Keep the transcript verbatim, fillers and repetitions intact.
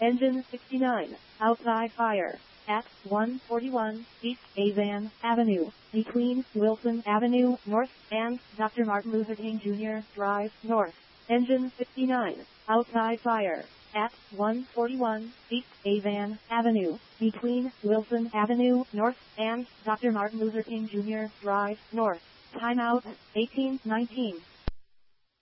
Engine sixty-nine, outside fire, at one forty-one East Azan Avenue, between Wilson Avenue North and Doctor Martin Luther King Junior Drive North. Engine sixty-nine, outside fire, at one forty-one East Azan Avenue, between Wilson Avenue North and Doctor Martin Luther King Junior Drive North. Timeout, eighteen nineteen.